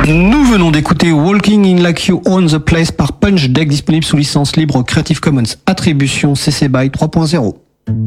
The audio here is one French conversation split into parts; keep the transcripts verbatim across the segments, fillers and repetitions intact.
Nous venons d'écouter Walking in Like You Own the Place par Punch Deck, disponible sous licence libre Creative Commons Attribution C C BY trois point zéro.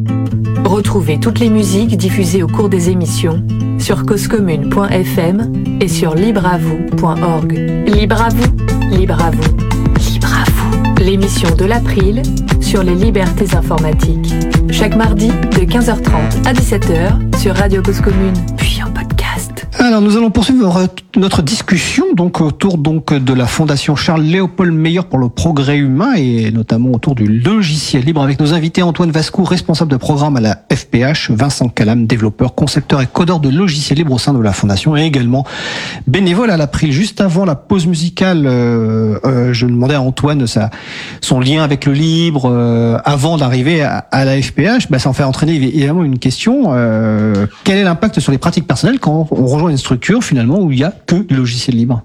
Retrouvez toutes les musiques diffusées au cours des émissions sur cause commune point f m et sur libre à vous point org. Libre à vous, libre à vous, libre à vous. L'émission de l'April sur les libertés informatiques. Chaque mardi de quinze heures trente à dix-sept heures sur Radio Cause Commune, puis en podcast. Alors nous allons poursuivre notre discussion donc autour donc de la Fondation Charles-Léopold Meyer pour le progrès humain et notamment autour du logiciel libre avec nos invités Antoine Vascou, responsable de programme à la F P H, Vincent Calam, développeur, concepteur et codeur de logiciels libres au sein de la Fondation et également bénévole à l'April. Juste avant la pause musicale, euh, euh, je demandais à Antoine sa, son lien avec le libre euh, avant d'arriver à, à la F P H. Bah, ça en fait entraîner évidemment une question. Euh, quel est l'impact sur les pratiques personnelles quand on rejoint une structure finalement où il y a que du logiciel libre?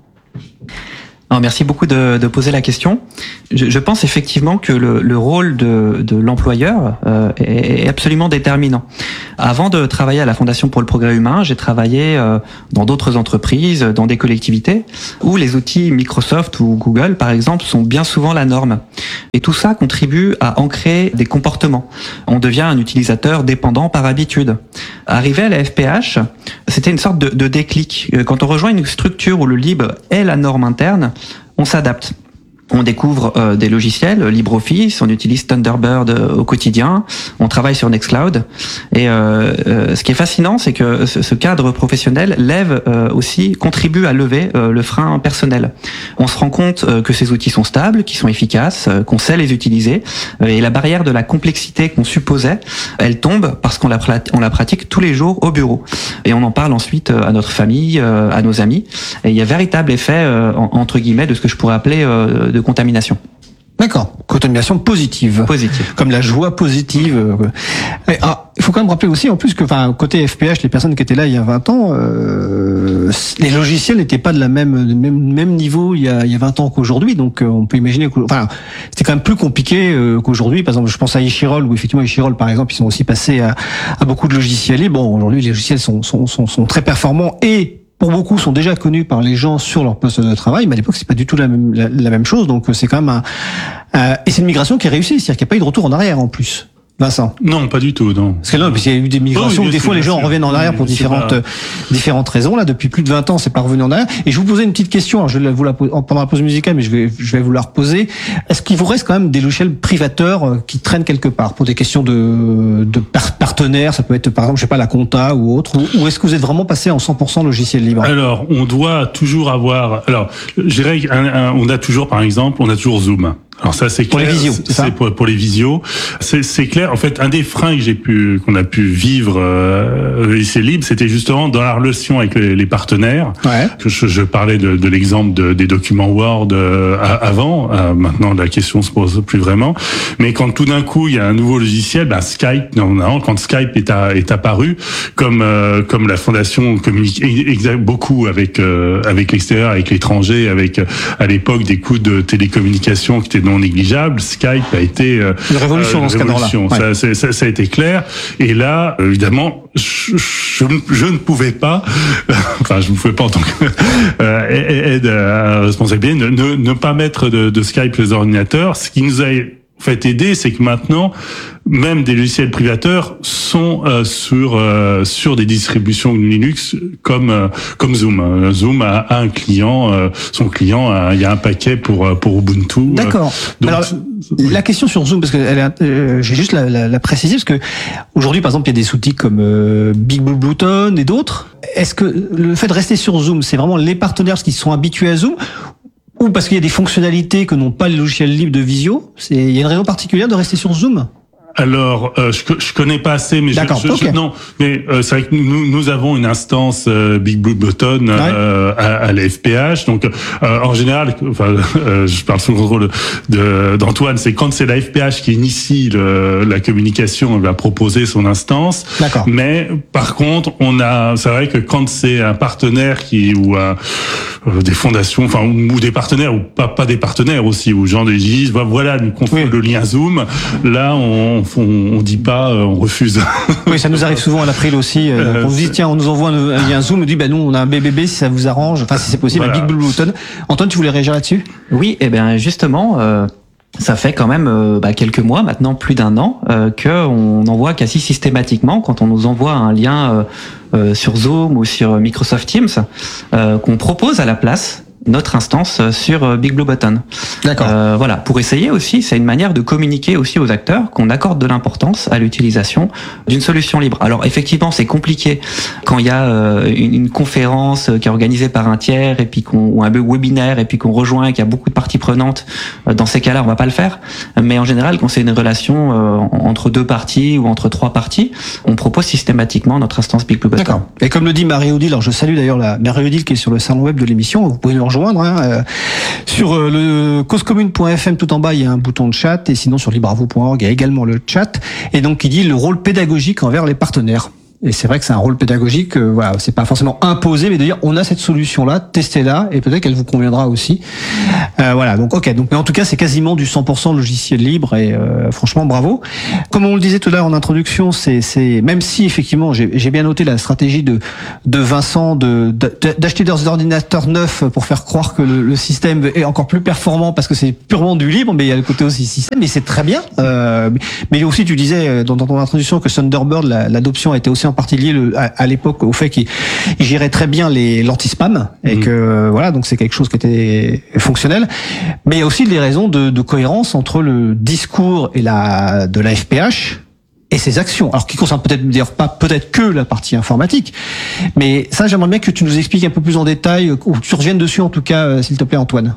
Alors, merci beaucoup de, de poser la question. Je, je pense effectivement que le, le rôle de, de l'employeur euh, est, est absolument déterminant. Avant de travailler à la Fondation pour le progrès humain, j'ai travaillé euh, dans d'autres entreprises, dans des collectivités, où les outils Microsoft ou Google, par exemple, sont bien souvent la norme. Et tout ça contribue à ancrer des comportements. On devient un utilisateur dépendant par habitude. Arrivé à la F P H, c'était une sorte de, de déclic. Quand on rejoint une structure où le libre est la norme interne, on s'adapte. On découvre euh, des logiciels, LibreOffice, on utilise Thunderbird euh, au quotidien, on travaille sur Nextcloud. Et euh, euh, ce qui est fascinant, c'est que ce, ce cadre professionnel lève euh, aussi, contribue à lever euh, le frein personnel. On se rend compte euh, que ces outils sont stables, qu'ils sont efficaces, euh, qu'on sait les utiliser. Euh, et la barrière de la complexité qu'on supposait, elle tombe parce qu'on la, on la pratique tous les jours au bureau. Et on en parle ensuite euh, à notre famille, euh, à nos amis. Et il y a véritable effet, euh, en, entre guillemets, de ce que je pourrais appeler euh, de contamination. D'accord, contamination positive. Positive. Comme la joie positive. Et, ah, il faut quand même rappeler aussi, en plus, que enfin, côté F P H, les personnes qui étaient là il y a vingt ans, euh, les logiciels n'étaient pas de la même, même, même niveau il y a, il y a vingt ans qu'aujourd'hui. Donc, euh, on peut imaginer que, enfin, c'était quand même plus compliqué euh, qu'aujourd'hui. Par exemple, je pense à Ishirol, où effectivement, Ishirol, par exemple, ils sont aussi passés à, à beaucoup de logiciels libres. Bon, aujourd'hui, les logiciels sont, sont, sont, sont très performants et pour beaucoup sont déjà connus par les gens sur leur poste de travail, mais à l'époque c'est pas du tout la même la, la même chose. Donc c'est quand même un euh, et c'est une migration qui est réussie, c'est-à-dire qu'il n'y a pas eu de retour en arrière en plus. Vincent. Non, pas du tout, non. Parce que là, parce qu'il y a eu des migrations oh, où des fois les gens reviennent en arrière pour différentes pas... différentes raisons. Là, depuis plus de vingt ans, c'est pas revenu en arrière. Et je vous posais une petite question. Alors, je vais vous la poser pendant la pause musicale, mais je vais je vais vous la reposer. Est-ce qu'il vous reste quand même des logiciels privateurs qui traînent quelque part pour des questions de de partenaires? Ça peut être par exemple, je sais pas, la compta ou autre. Ou, ou est-ce que vous êtes vraiment passé en cent pour cent logiciel libre? Alors, on doit toujours avoir. Alors, je dirais qu'on a toujours, par exemple, on a toujours Zoom. Alors ça c'est clair. Pour les visios, c'est ça. C'est pour, pour les visios. C'est, c'est clair. En fait, un des freins que j'ai pu, qu'on a pu vivre euh, et c'est libre, c'était justement dans la relation avec les, les partenaires. Ouais. Que je, je parlais de, de l'exemple de, des documents Word euh, avant. Euh, maintenant, la question se pose plus vraiment. Mais quand tout d'un coup il y a un nouveau logiciel, ben Skype. Non, non, quand Skype est, à, est apparu, comme euh, comme la fondation communique exa- beaucoup avec euh, avec l'extérieur, avec l'étranger, avec à l'époque des coûts de télécommunications qui étaient non négligeable, Skype a été euh, une révolution euh, dans ce cadre-là. Ouais. Ça, ça, ça a été clair. Et là, évidemment, je, je, je ne pouvais pas, enfin, je ne pouvais pas en tant que euh, aide à responsabilité, ne, ne, ne pas mettre de, de Skype sur les ordinateurs. Ce qui nous a fait aider, c'est que maintenant, même des logiciels privateurs sont euh, sur euh, sur des distributions Linux comme euh, comme Zoom. Zoom a, a un client, euh, son client, a, il y a un paquet pour pour Ubuntu. D'accord. Donc, alors la question sur Zoom, parce que elle est, euh, j'ai juste la, la, la préciser, parce que aujourd'hui, par exemple, il y a des outils comme euh, Big Blue Button et d'autres. Est-ce que le fait de rester sur Zoom, c'est vraiment les partenaires qui sont habitués à Zoom? Ou parce qu'il y a des fonctionnalités que n'ont pas les logiciels libres de Visio? C'est, il y a une raison particulière de rester sur Zoom? Alors, euh, je je connais pas assez, mais je, je, okay. je, non, mais euh, c'est vrai que nous nous avons une instance euh, Big Blue Button euh, ouais. à, à la F P H. Donc, euh, en général, enfin, euh, je parle sous le contrôle de d'Antoine, c'est quand c'est la F P H qui initie le, la communication, elle va proposer son instance. D'accord. Mais par contre, on a, c'est vrai que quand c'est un partenaire qui ou un, euh, des fondations, enfin ou, ou des partenaires ou pas pas des partenaires aussi, où gens disent voilà, nous confie oui. le lien Zoom. Là, on on, on, on dit pas, on refuse. Oui, ça nous arrive souvent à l'April aussi. Euh, on nous dit tiens, on nous envoie un, il y a un Zoom, on nous dit bah nous on a un B B B si ça vous arrange, enfin si c'est possible, voilà. Un Big Blue Button. Antoine, tu voulais réagir là-dessus? Oui, et eh bien justement. Euh... Ça fait quand même euh, bah, quelques mois, maintenant plus d'un an, euh, qu'on envoie quasi systématiquement, quand on nous envoie un lien euh, euh, sur Zoom ou sur Microsoft Teams, euh, qu'on propose à la place notre instance sur Big Blue Button. D'accord. Euh, voilà, pour essayer aussi, c'est une manière de communiquer aussi aux acteurs qu'on accorde de l'importance à l'utilisation d'une solution libre. Alors effectivement, c'est compliqué quand il y a euh, une, une conférence qui est organisée par un tiers et puis qu'on ou un webinaire et puis qu'on rejoint et qu'il y a beaucoup de parties prenantes. Euh, dans ces cas-là, on va pas le faire. Mais en général, quand c'est une relation euh, entre deux parties ou entre trois parties, on propose systématiquement notre instance Big Blue Button. D'accord. Et comme le dit Marie-Odile, alors je salue d'ailleurs la Marie-Odile qui est sur le salon web de l'émission. Vous pouvez nous rejoindre hein, euh, sur euh, le causecommune point f m, tout en bas il y a un bouton de chat, et sinon sur libravo point org il y a également le chat, et donc il dit le rôle pédagogique envers les partenaires. Et c'est vrai que c'est un rôle pédagogique, euh, voilà, c'est pas forcément imposé, mais de dire on a cette solution-là, testez-la, et peut-être qu'elle vous conviendra aussi. Euh, voilà, donc ok, donc mais en tout cas c'est quasiment du cent pour cent logiciel libre, et euh, franchement bravo. Comme on le disait tout à l'heure en introduction, c'est c'est même si effectivement j'ai j'ai bien noté la stratégie de de Vincent de, de d'acheter des ordinateurs neufs pour faire croire que le, le système est encore plus performant parce que c'est purement du libre, mais il y a le côté aussi système, mais c'est très bien. Euh, mais aussi tu disais dans, dans ton introduction que Thunderbird, la, l'adoption était aussi en partie liée le, à, à l'époque au fait qu'il il gérait très bien les l'anti-spam et mmh. que voilà, donc c'est quelque chose qui était fonctionnel. Mais il y a aussi des raisons de, de cohérence entre le discours et la de la F P H et ses actions. Alors qui concerne peut-être d'ailleurs pas peut-être que la partie informatique, mais ça j'aimerais bien que tu nous expliques un peu plus en détail, ou tu reviennes dessus en tout cas, s'il te plaît Antoine.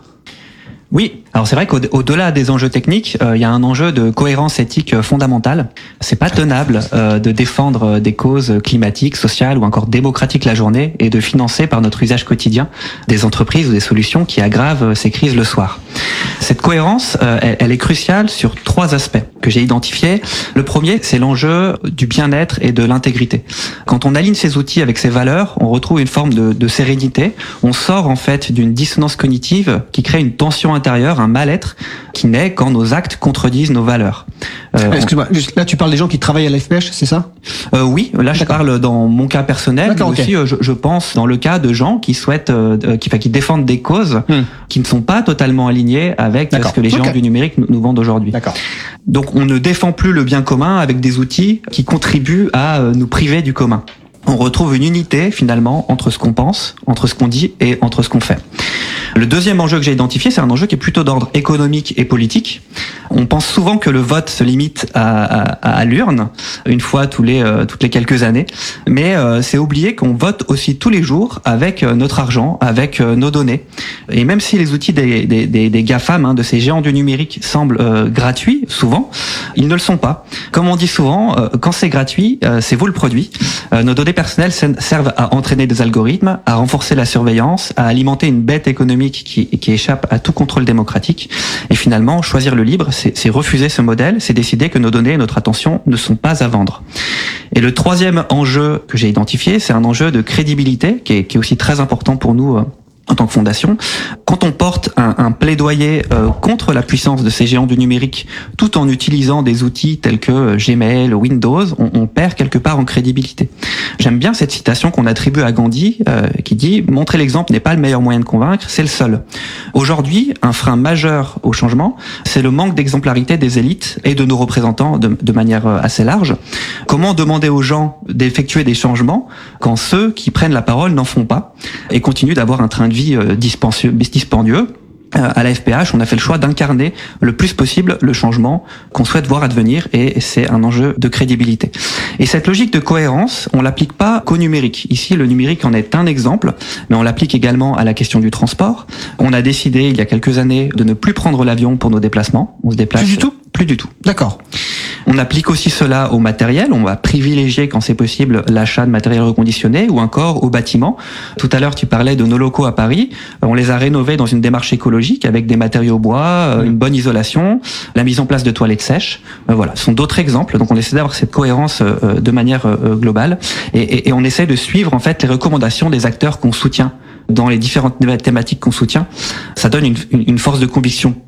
Oui, alors c'est vrai qu'au-delà des enjeux techniques, euh, il y a un enjeu de cohérence éthique fondamentale. C'est pas tenable euh, de défendre des causes climatiques, sociales ou encore démocratiques la journée et de financer par notre usage quotidien des entreprises ou des solutions qui aggravent ces crises le soir. Cette cohérence, euh, elle, elle est cruciale sur trois aspects que j'ai identifiés. Le premier, c'est l'enjeu du bien-être et de l'intégrité. Quand on aligne ces outils avec ces valeurs, on retrouve une forme de, de sérénité. On sort en fait d'une dissonance cognitive qui crée une tension intérieure, un mal-être qui naît quand nos actes contredisent nos valeurs. Euh, Excuse-moi, là tu parles des gens qui travaillent à la F P H, c'est ça? euh, Oui, là je D'accord. parle dans mon cas personnel, mais okay. aussi euh, je, je pense dans le cas de gens qui souhaitent, euh, qui, enfin, qui défendent des causes hmm. qui ne sont pas totalement alignées avec D'accord. ce que les géants okay. du numérique nous, nous vendent aujourd'hui. D'accord. Donc on ne défend plus le bien commun avec des outils qui contribuent à euh, nous priver du commun. On retrouve une unité finalement entre ce qu'on pense, entre ce qu'on dit et entre ce qu'on fait. Le deuxième enjeu que j'ai identifié, c'est un enjeu qui est plutôt d'ordre économique et politique. On pense souvent que le vote se limite à, à, à l'urne, une fois tous les, euh, toutes les quelques années, mais euh, c'est oublier qu'on vote aussi tous les jours avec euh, notre argent, avec euh, nos données. Et même si les outils des, des, des, des GAFAM, hein, de ces géants du numérique, semblent euh, gratuits, souvent, ils ne le sont pas. Comme on dit souvent, euh, quand c'est gratuit, euh, c'est vous le produit. Euh, nos données personnelles servent à entraîner des algorithmes, à renforcer la surveillance, à alimenter une bête économique qui, qui échappe à tout contrôle démocratique. Et finalement, choisir le libre, c'est, c'est refuser ce modèle, c'est décider que nos données et notre attention ne sont pas à vendre. Et le troisième enjeu que j'ai identifié, c'est un enjeu de crédibilité qui est, qui est aussi très important pour nous euh, en tant que fondation. Quand on porte un, un plaidoyer euh, contre la puissance de ces géants du numérique, tout en utilisant des outils tels que Gmail, Windows, on, on perd quelque part en crédibilité. J'aime bien cette citation qu'on attribue à Gandhi, euh, qui dit « Montrer l'exemple n'est pas le meilleur moyen de convaincre, c'est le seul ». Aujourd'hui, un frein majeur au changement, c'est le manque d'exemplarité des élites et de nos représentants de, de manière assez large. Comment demander aux gens d'effectuer des changements quand ceux qui prennent la parole n'en font pas et continuent d'avoir un train de vie dispendieux, dispendieux. À la F P H, on a fait le choix d'incarner le plus possible le changement qu'on souhaite voir advenir, et c'est un enjeu de crédibilité. Et cette logique de cohérence, on l'applique pas qu'au numérique. Ici, le numérique en est un exemple, mais on l'applique également à la question du transport. On a décidé, il y a quelques années, de ne plus prendre l'avion pour nos déplacements. On se déplace. Plus du tout ? Plus du tout. D'accord. On applique aussi cela au matériel. On va privilégier, quand c'est possible, l'achat de matériel reconditionné, ou encore au bâtiment. Tout à l'heure, tu parlais de nos locaux à Paris. On les a rénovés dans une démarche écologique avec des matériaux bois, une bonne isolation, la mise en place de toilettes sèches. Voilà, ce sont d'autres exemples. Donc on essaie d'avoir cette cohérence de manière globale, et, et, et on essaie de suivre en fait les recommandations des acteurs qu'on soutient dans les différentes thématiques qu'on soutient. Ça donne une, une, une force de conviction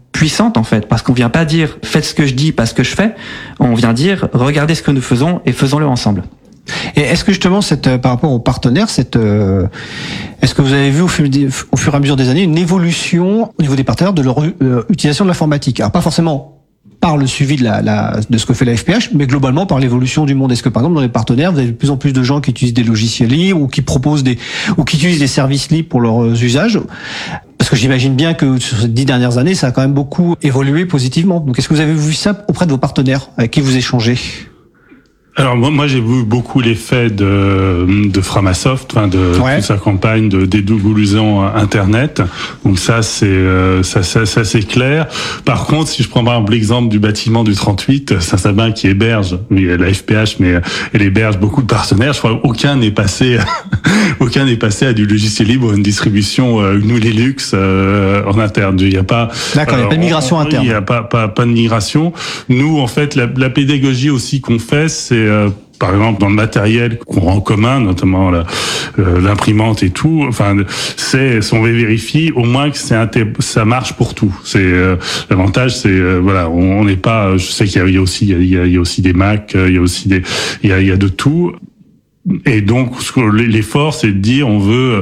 puissante en fait, parce qu'on vient pas dire faites ce que je dis, pas ce que je fais. On vient dire regardez ce que nous faisons et faisons-le ensemble. Et est-ce que justement, cette, par rapport aux partenaires, cette, euh, est-ce que vous avez vu au fur, au fur et à mesure des années une évolution au niveau des partenaires de leur euh, utilisation de l'informatique? Alors pas forcément par le suivi de, la, la, de ce que fait la F P H, mais globalement par l'évolution du monde. Est-ce que par exemple dans les partenaires, vous avez de plus en plus de gens qui utilisent des logiciels libres ou qui proposent des ou qui utilisent des services libres pour leurs usages? Parce que j'imagine bien que sur ces dix dernières années, ça a quand même beaucoup évolué positivement. Donc est-ce que vous avez vu ça auprès de vos partenaires avec qui vous échangez? Alors moi, moi j'ai vu beaucoup l'effet de, de Framasoft, enfin de ouais. toute sa campagne de dédoublissant Internet. Donc ça c'est euh, ça, ça, ça c'est clair. Par contre, si je prends par exemple l'exemple du bâtiment du trente-huit, Saint-Sabin qui héberge, la F P H, mais elle héberge beaucoup de partenaires. Je crois aucun n'est passé, aucun n'est passé à du logiciel libre, une distribution euh, GNU Linux euh, en interne. Il n'y a pas. D'accord, il n'y a pas de migration on, interne. Il n'y a pas, pas pas de migration. Nous en fait la, la pédagogie aussi qu'on fait, c'est Euh, par exemple dans le matériel qu'on rend commun, notamment la, euh, l'imprimante et tout, enfin c'est on vérifie au moins que c'est un, ça marche pour tout. C'est euh, l'avantage, c'est euh, voilà, on n'est pas. Je sais qu'il y a, il y a aussi il y a, il y a aussi des Mac, il y a aussi des il y a, il y a de tout. Et donc l'effort, c'est de dire on veut.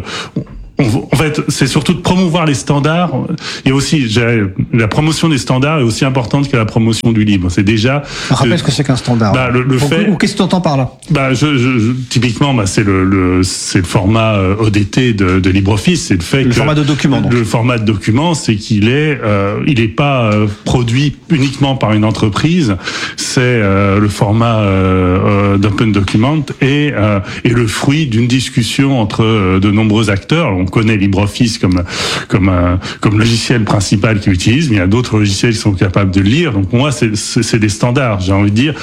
On, en fait, c'est surtout de promouvoir les standards. Il y a aussi la promotion des standards est aussi importante que la promotion du libre. C'est déjà. Rappelle ce que c'est qu'un standard. Bah, le, le ou, fait. Ou qu'est-ce que tu entends par là? Bah, je, je, je typiquement, bah, c'est le, le, c'est le format O D T de, de LibreOffice. C'est le fait le que format de document. Donc. Le format de document, c'est qu'il est, euh, il est pas euh, produit uniquement par une entreprise. C'est euh, le format euh, euh, d'Open Document et euh, et le fruit d'une discussion entre euh, de nombreux acteurs. On connaît LibreOffice comme comme un comme logiciel principal qu'il utilise, mais il y a d'autres logiciels qui sont capables de le lire. Donc moi, c'est c'est, c'est des standards. J'ai envie de dire,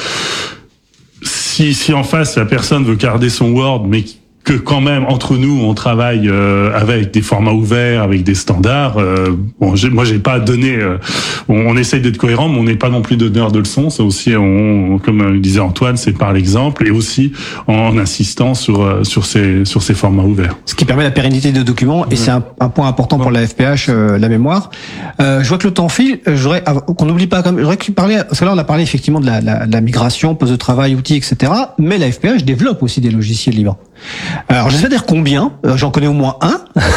si si en face la personne veut garder son Word, mais que quand même entre nous on travaille euh, avec des formats ouverts, avec des standards. Euh, bon, j'ai, moi j'ai pas donné. Euh, on, on essaye d'être cohérent, mais on n'est pas non plus donneur de leçons. C'est aussi, on, comme disait Antoine, c'est par l'exemple et aussi en insistant sur euh, sur ces sur ces formats ouverts. Ce qui permet la pérennité des documents et ouais. c'est un, un point important pour la F P H, euh, la mémoire. Euh, je vois que le temps file. J'aurais qu'on n'oublie pas quand même. J'aurais parler parce que là on a parlé effectivement de la, la, la migration, poste de travail, outils, et cetera. Mais la F P H développe aussi des logiciels libres. Alors, je sais pas dire combien, j'en connais au moins un,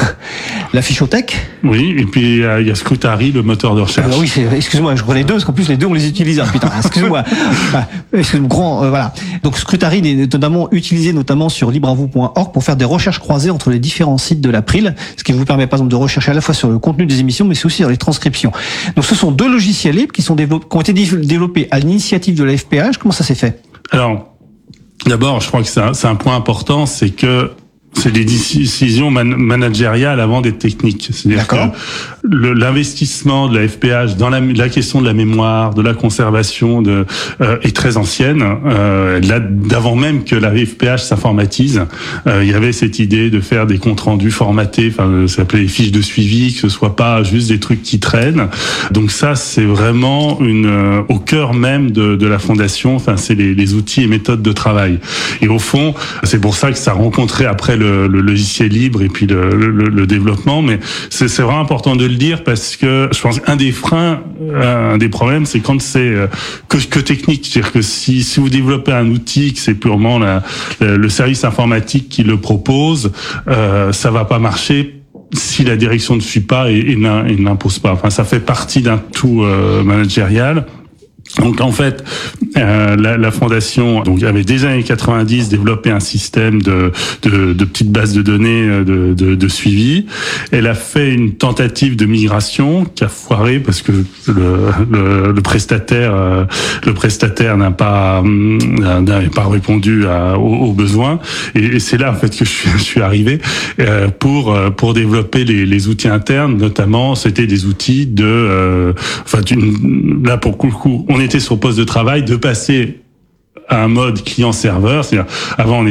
la Fichotech. Oui, et puis il y, y a Scrutari, le moteur de recherche. Alors oui, c'est, excuse-moi, je connais deux, parce qu'en plus les deux on les utilise. Hein, putain, excuse-moi. Excuse-moi, grand, euh, voilà. Donc Scrutari est notamment utilisé notamment sur libravou point org pour faire des recherches croisées entre les différents sites de l'April, ce qui vous permet par exemple de rechercher à la fois sur le contenu des émissions, mais c'est aussi sur les transcriptions. Donc ce sont deux logiciels libres qui sont développés, qui ont été développés à l'initiative de la F P H. Comment ça s'est fait? Alors. D'abord, je crois que c'est un, c'est un point important, c'est que c'est des décisions man- managériales avant d'être techniques. C'est-à-dire D'accord. que le, l'investissement de la F P H dans la, la question de la mémoire, de la conservation, de, euh, est très ancienne. Euh, là, d'avant même que la F P H s'informatise, euh, il y avait cette idée de faire des comptes rendus formatés, enfin, ça s'appelait les fiches de suivi, que ce soit pas juste des trucs qui traînent. Donc ça, c'est vraiment une euh, au cœur même de, de la fondation. Enfin, c'est les, les outils et méthodes de travail. Et au fond, c'est pour ça que ça a rencontré après le Le, le logiciel libre et puis le, le, le développement, mais c'est, c'est vraiment important de le dire parce que je pense qu'un des freins, un des problèmes, c'est quand c'est que, que technique, c'est-à-dire que si, si vous développez un outil que c'est purement la, le service informatique qui le propose, euh, ça va pas marcher si la direction ne suit pas et, et, et n'impose pas. Enfin, ça fait partie d'un tout euh, managérial. Donc en fait, euh, la, la fondation, donc avait dès les années quatre-vingt-dix développé un système de, de, de petites bases de données de, de, de suivi. Elle a fait une tentative de migration qui a foiré parce que le, le, le prestataire, euh, le prestataire n'a pas n'avait pas répondu à, aux, aux besoins. Et, et c'est là en fait que je suis, je suis arrivé euh, pour pour développer les, les outils internes, notamment c'était des outils de, euh, enfin une, là pour le coup on était sur poste de travail, de passer à un mode client-serveur. C'est-à-dire, avant, on était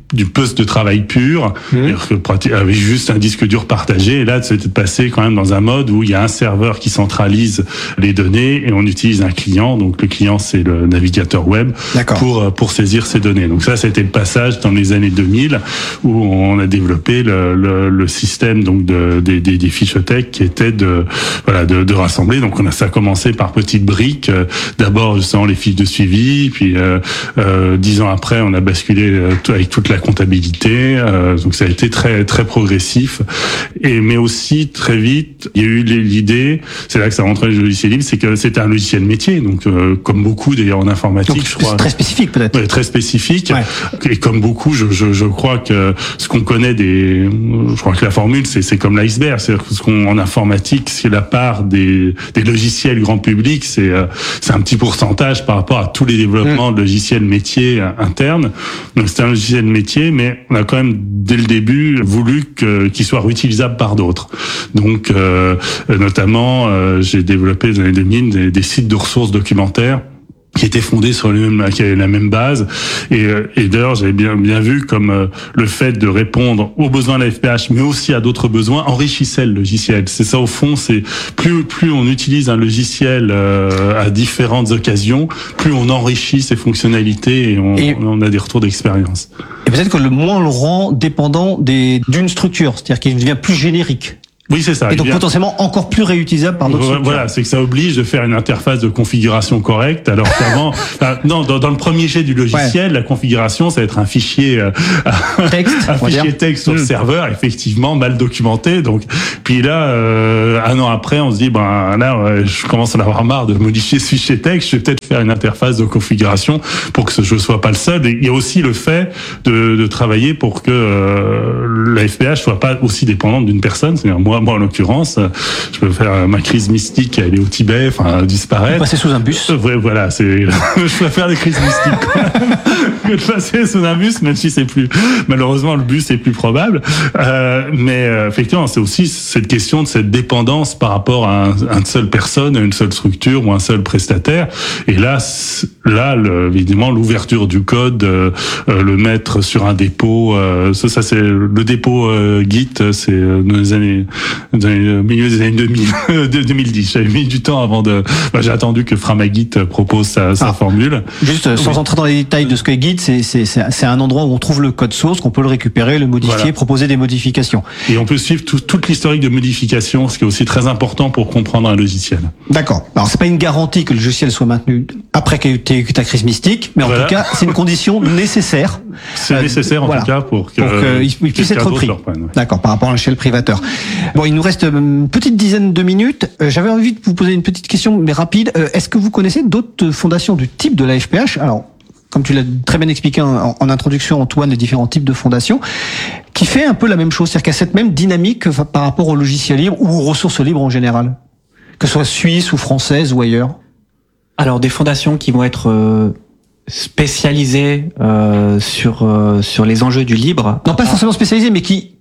du poste de travail pur, mmh. avec juste un disque dur partagé. Et là, c'était passé quand même dans un mode où il y a un serveur qui centralise les données et on utilise un client. Donc le client, c'est le navigateur web pour pour saisir ces données. Donc ça, c'était le passage dans les années deux mille où on a développé le, le, le système donc de, des, des, des fichothèques qui était de voilà de, de rassembler. Donc on a ça a commencé par petites briques. D'abord justement les fiches de suivi, puis euh, euh, dix ans après, on a basculé euh, avec toute la comptabilité, euh, donc ça a été très très progressif. Et mais aussi très vite, il y a eu l'idée, c'est là que ça rentrait le logiciel libre, c'est que c'était un logiciel métier, donc euh, comme beaucoup d'ailleurs en informatique, donc, je crois. Très spécifique peut-être. Ouais, très spécifique. Ouais. Et comme beaucoup, je, je je crois que ce qu'on connaît des, je crois que la formule c'est c'est comme l'iceberg, c'est-à-dire que ce qu'on en informatique, c'est la part des des logiciels grand public, c'est euh, c'est un petit pourcentage par rapport à tous les développements mmh. de logiciels métiers euh, internes. Donc c'est un logiciel métier, mais on a quand même dès le début voulu que, qu'il soit réutilisable par d'autres. Donc, euh, notamment, euh, j'ai développé dans les années deux mille des, des sites de ressources documentaires qui étaient fondés sur le même, qui avaient la même base. Et, et d'ailleurs, j'avais bien, bien vu comme euh, le fait de répondre aux besoins de la F P H, mais aussi à d'autres besoins, enrichissait le logiciel. C'est ça au fond, c'est plus plus on utilise un logiciel euh, à différentes occasions, plus on enrichit ses fonctionnalités et on, et on a des retours d'expérience. Et peut-être que le moins on le rend dépendant des d'une structure, c'est-à-dire qu'il devient plus générique. Oui, c'est ça. Et donc bien, potentiellement encore plus réutilisable par d'autres structures. Voilà, c'est que ça oblige de faire une interface de configuration correcte, alors qu'avant, enfin, non, dans, dans le premier jet du logiciel, ouais. la configuration, ça va être un fichier, euh, texte, un fichier texte sur mmh. le serveur, effectivement mal documenté. Donc, puis là, euh, un an après, on se dit, ben là, ouais, je commence à en avoir marre de modifier ce fichier texte. Je vais peut-être faire une interface de configuration pour que je sois pas le seul. Et il y a aussi le fait de, de travailler pour que euh, la F P H soit pas aussi dépendante d'une personne. C'est-à-dire moi. Moi, en l'occurrence, je peux faire ma crise mystique, aller au Tibet, enfin disparaître. Passer sous un bus. Ouais, voilà, c'est. Je préfère les crises mystiques quand même, que de passer sous un bus, même si c'est plus. Malheureusement, le bus est plus probable. Euh, mais euh, effectivement, c'est aussi cette question de cette dépendance par rapport à un, une seule personne, à une seule structure ou un seul prestataire. Et là, là, le, évidemment, l'ouverture du code, euh, le mettre sur un dépôt, euh, ça, ça c'est le dépôt euh, Git, c'est euh, dans les années. Dans le milieu des années deux mille, deux mille dix. J'avais mis du temps avant de, bah, j'ai attendu que Framagit propose sa, sa ah, formule. Juste, sans oui. entrer dans les détails de ce qu'est Git, c'est, c'est, c'est un endroit où on trouve le code source, qu'on peut le récupérer, le modifier, voilà. proposer des modifications. Et on peut suivre tout, toute l'historique de modification, ce qui est aussi très important pour comprendre un logiciel. D'accord. Alors, c'est pas une garantie que le logiciel soit maintenu après qu'il y ait eu ta crise mystique, mais en voilà. tout cas, c'est une condition nécessaire. C'est euh, nécessaire, en voilà. tout cas, pour que, pour qu'il puisse être pris. Reprenne, ouais. D'accord, par rapport à l'échelle privateur. Bon, il nous reste une petite dizaine de minutes. J'avais envie de vous poser une petite question, mais rapide. Est-ce que vous connaissez d'autres fondations du type de la F P H? Alors, comme tu l'as très bien expliqué en, en introduction, Antoine, les différents types de fondations, qui fait un peu la même chose, c'est-à-dire qu'il y a cette même dynamique par rapport au logiciel libre ou aux ressources libres en général, que ce soit suisse ou française ou ailleurs. Alors, des fondations qui vont être euh, spécialisées euh, sur euh, sur les enjeux du libre. Non, pas forcément spécialisées, mais qui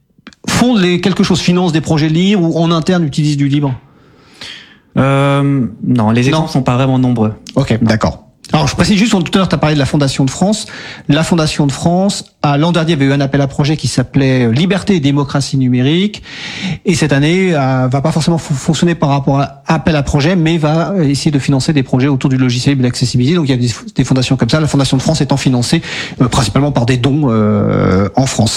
font les, quelque chose, financent des projets libres ou en interne utilisent du libre. Euh, non, les exemples non. sont pas vraiment nombreux. Ok, non. D'accord. Alors, je précise juste, tout à l'heure, tu as parlé de la Fondation de France. La Fondation de France, à l'an dernier, avait eu un appel à projet qui s'appelait Liberté et démocratie numérique. Et cette année, euh, va pas forcément f- fonctionner par rapport à appel à projet, mais va essayer de financer des projets autour du logiciel et de l'accessibilité. Donc, il y a des, des fondations comme ça. La Fondation de France étant financée euh, principalement par des dons euh, en France.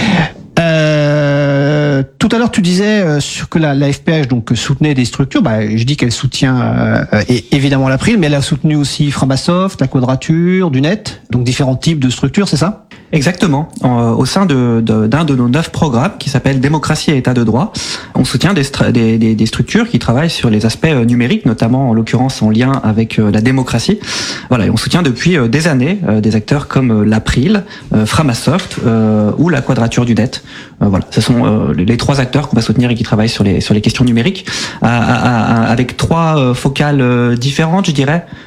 Euh, tout à l'heure, tu disais euh, sur que la, la F P H donc soutenait des structures. Bah, je dis qu'elle soutient euh, et, évidemment l'April, mais elle a soutenu aussi Framasoft, la Quadrature, du Net, donc différents types de structures, c'est ça ? Exactement. Euh, au sein de, de, d'un de nos neuf programmes qui s'appelle Démocratie et État de droit, on soutient des, stru- des, des, des structures qui travaillent sur les aspects euh, numériques, notamment en l'occurrence en lien avec euh, la démocratie. Voilà, et on soutient depuis euh, des années euh, des acteurs comme euh, l'April, euh, Framasoft euh, ou la Quadrature du Net. Euh, voilà, ce sont euh, les trois acteurs qu'on va soutenir et qui travaillent sur les sur les questions numériques, à, à, à, avec trois euh, focales euh, différentes, je dirais.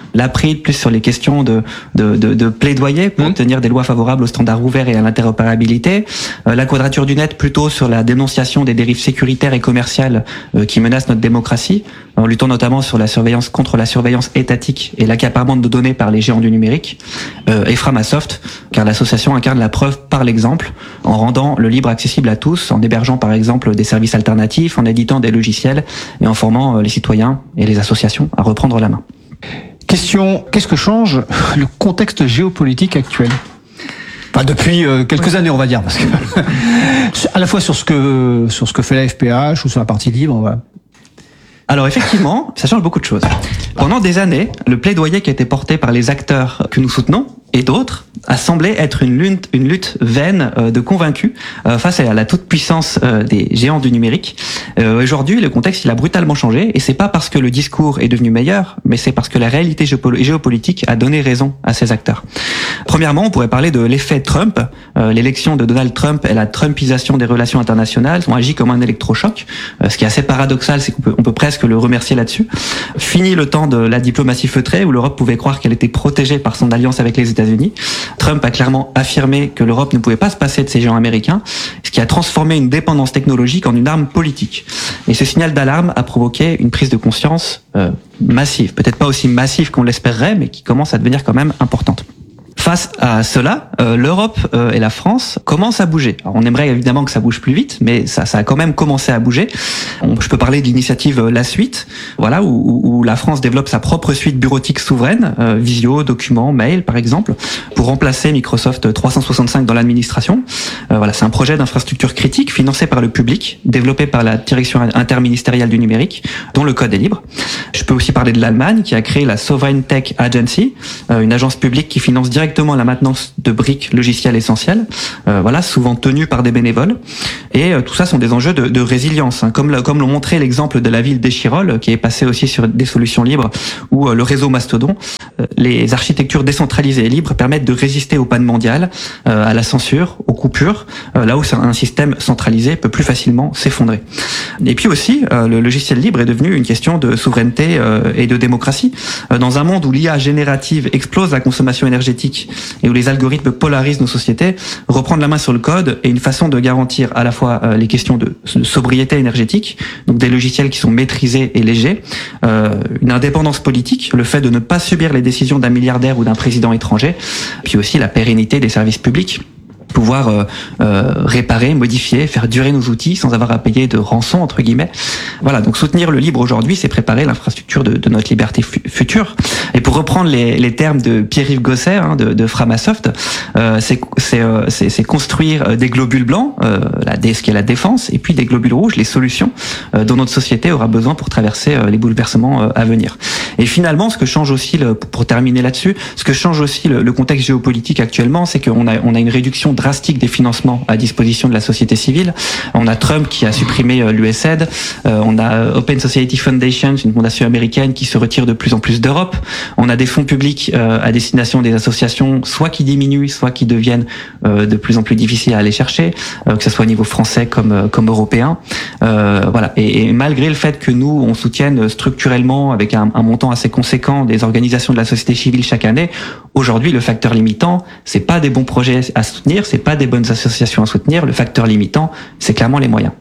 l'April plus sur les questions de de, de, de plaidoyer pour mmh. obtenir des lois favorables aux standards ouverts et à l'interopérabilité. Euh, la Quadrature du Net plutôt sur la dénonciation des dérives sécuritaires et commerciales euh, qui menacent notre démocratie, en luttant notamment sur la surveillance contre la surveillance étatique et l'accaparement de données par les géants du numérique. Euh, et Framasoft, car l'association incarne la preuve par l'exemple, en rendant le libre accessible à tous, en hébergeant par exemple des services alternatifs, en éditant des logiciels et en formant euh, les citoyens et les associations à reprendre la main. Question, qu'est-ce que change le contexte géopolitique actuel ? Enfin, depuis euh, quelques oui. années, on va dire, parce que à la fois sur ce que sur ce que fait la F P H ou sur la partie libre, on va... Alors effectivement, ça change beaucoup de choses. Pendant des années, le plaidoyer qui a été porté par les acteurs que nous soutenons et d'autres a semblé être une lutte, une lutte vaine euh, de convaincus euh, face à la toute-puissance euh, des géants du numérique. Euh, aujourd'hui, le contexte il a brutalement changé et c'est pas parce que le discours est devenu meilleur, mais c'est parce que la réalité géopol- géopolitique a donné raison à ces acteurs. Premièrement, on pourrait parler de l'effet Trump. Euh, l'élection de Donald Trump et la Trumpisation des relations internationales ont agi comme un électrochoc. Euh, ce qui est assez paradoxal, c'est qu'on peut, on peut presque le remercier là-dessus. Fini le temps de la diplomatie feutrée où l'Europe pouvait croire qu'elle était protégée par son alliance avec les États-Unis. Trump a clairement affirmé que l'Europe ne pouvait pas se passer de ces géants américains, ce qui a transformé une dépendance technologique en une arme politique. Et ce signal d'alarme a provoqué une prise de conscience euh, massive, peut-être pas aussi massive qu'on l'espérerait, mais qui commence à devenir quand même importante. Face à cela, euh, l'Europe euh, et la France commencent à bouger. Alors, on aimerait évidemment que ça bouge plus vite, mais ça, ça a quand même commencé à bouger. On, je peux parler de l'initiative euh, La Suite, voilà, où, où la France développe sa propre suite bureautique souveraine, euh, visio, documents, mail, par exemple, pour remplacer Microsoft trois cent soixante-cinq dans l'administration. Euh, voilà, c'est un projet d'infrastructure critique financé par le public, développé par la direction interministérielle du numérique, dont le code est libre. Je peux aussi parler de l'Allemagne, qui a créé la Sovereign Tech Agency, euh, une agence publique qui finance directement la maintenance de briques logicielles essentielles, euh, voilà, souvent tenues par des bénévoles. Et euh, tout ça sont des enjeux de, de résilience, hein, comme, comme l'ont montré l'exemple de la ville d'Échirolles, qui est passée aussi sur des solutions libres, où euh, le réseau Mastodon, euh, les architectures décentralisées et libres permettent de résister aux pannes mondiales, euh, à la censure, aux coupures, euh, là où un système centralisé peut plus facilement s'effondrer. Et puis aussi, euh, le logiciel libre est devenu une question de souveraineté euh, et de démocratie. Euh, dans un monde où l'I A générative explose la consommation énergétique et où les algorithmes polarisent nos sociétés, reprendre la main sur le code est une façon de garantir à la fois euh, les questions de sobriété énergétique, donc des logiciels qui sont maîtrisés et légers, euh, une indépendance politique, le fait de ne pas subir les décisions d'un milliardaire ou d'un président étranger, puis aussi la pérennité des services publics. Pouvoir euh, euh, réparer, modifier, faire durer nos outils sans avoir à payer de rançon entre guillemets. Voilà, donc soutenir le libre aujourd'hui, c'est préparer l'infrastructure de, de notre liberté fu- future. Et pour reprendre les, les termes de Pierre-Yves Gosser hein, de, de Framasoft, euh, c'est, c'est, euh, c'est, c'est construire des globules blancs, euh, la, ce qui est la défense, et puis des globules rouges, les solutions euh, dont notre société aura besoin pour traverser euh, les bouleversements euh, à venir. Et finalement, ce que change aussi, le, pour terminer là-dessus, ce que change aussi le, le contexte géopolitique actuellement, c'est qu'on a, on a une réduction drastique des financements à disposition de la société civile. On a Trump qui a supprimé l'U S A I D, euh, on a Open Society Foundation, une fondation américaine qui se retire de plus en plus d'Europe. On a des fonds publics euh, à destination des associations, soit qui diminuent, soit qui deviennent euh, de plus en plus difficiles à aller chercher, euh, que ce soit au niveau français comme euh, comme européen. Euh, voilà. Et, et malgré le fait que nous on soutienne structurellement avec un, un montant assez conséquent des organisations de la société civile chaque année, aujourd'hui le facteur limitant, c'est pas des bons projets à soutenir, c'est pas des bonnes associations à soutenir. Le facteur limitant, c'est clairement les moyens.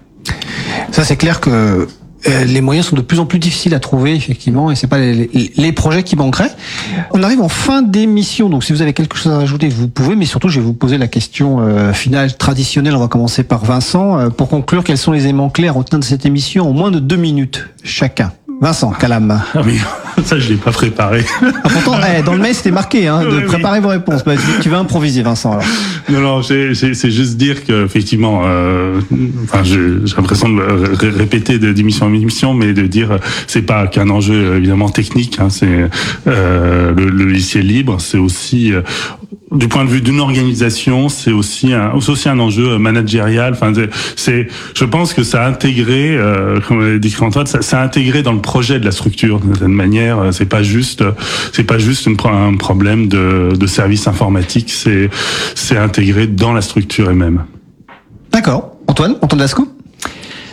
Ça, c'est clair que euh, les moyens sont de plus en plus difficiles à trouver, effectivement, et c'est pas les, les, les projets qui manqueraient. On arrive en fin d'émission, donc si vous avez quelque chose à rajouter, vous pouvez, mais surtout, je vais vous poser la question euh, finale traditionnelle. On va commencer par Vincent. Euh, pour conclure, quels sont les éléments clés à retenir de cette émission en moins de deux minutes chacun? Vincent, Calam. Ah oui, ça je l'ai pas préparé. Ah, pourtant, eh, dans le mail c'était marqué hein, de oui, préparer oui. vos réponses. Bah, tu, tu vas improviser, Vincent. Alors. Non, non, c'est, c'est, c'est juste dire que effectivement, euh, enfin, je, j'ai l'impression de ré- répéter de, d'émission en émission, mais de dire c'est pas qu'un enjeu évidemment technique. Hein, c'est euh, le, le logiciel libre, c'est aussi euh, du point de vue d'une organisation, c'est aussi un, c'est aussi un enjeu managérial. Enfin, c'est, je pense que ça a intégré, euh, comme l'a dit Antoine, ça, ça a intégré dans le projet de la structure d'une certaine manière. C'est pas juste, c'est pas juste une, un problème de, de service informatique. C'est, c'est intégré dans la structure elle-même. D'accord. Antoine, Antoine Lascaux.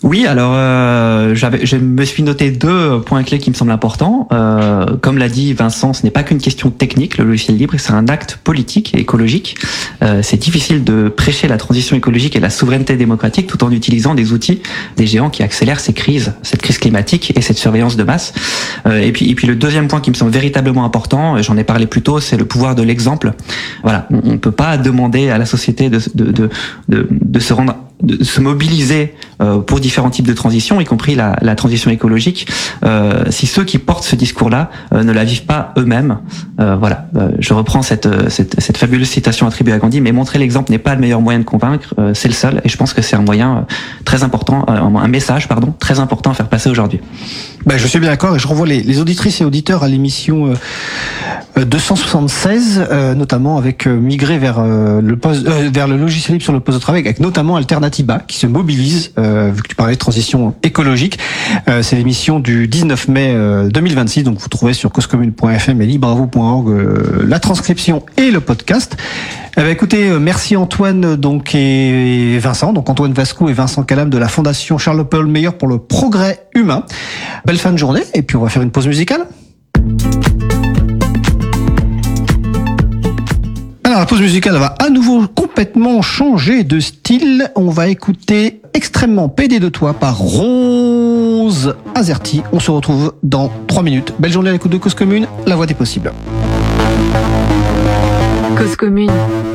Oui, alors euh, j'avais, je me suis noté deux points clés qui me semblent importants. Euh, comme l'a dit Vincent, ce n'est pas qu'une question technique, le logiciel libre, c'est un acte politique et écologique. Euh, c'est difficile de prêcher la transition écologique et la souveraineté démocratique tout en utilisant des outils des géants qui accélèrent ces crises, cette crise climatique et cette surveillance de masse. Euh, et puis, et puis le deuxième point qui me semble véritablement important, j'en ai parlé plus tôt, c'est le pouvoir de l'exemple. Voilà, on ne peut pas demander à la société de, de, de, de, de se rendre de se mobiliser euh, pour différents types de transitions, y compris la, la transition écologique, euh, si ceux qui portent ce discours-là euh, ne la vivent pas eux-mêmes. Euh, voilà, euh, je reprends cette, cette, cette fabuleuse citation attribuée à Gandhi, mais montrer l'exemple n'est pas le meilleur moyen de convaincre, euh, c'est le seul, et je pense que c'est un moyen euh, très important, euh, un message, pardon, très important à faire passer aujourd'hui. Ben, je suis bien d'accord, et je renvoie les, les auditrices et auditeurs à l'émission euh, deux cent soixante-seize, euh, notamment avec euh, migrer vers euh, le poste, euh, vers le logiciel libre sur le poste de travail, avec notamment Alternativa qui se mobilise, euh, vu que tu parlais de transition écologique. Euh, c'est l'émission du dix-neuf mai euh, deux mille vingt-six, donc vous trouvez sur cause commune point f m et libre à vous point org euh, la transcription et le podcast. Eh ben, écoutez, euh, merci Antoine donc et Vincent, donc Antoine Vascou et Vincent Calam de la Fondation Charles-Paul Meilleur pour le progrès humain. Belle fin de journée, et puis on va faire une pause musicale. Alors la pause musicale va à nouveau complètement changer de style. On va écouter Extrêmement pédé de toi par Rose Azerty. On se retrouve dans trois minutes. Belle journée à l'écoute de Cause Commune, la voix des possibles. Cause Commune.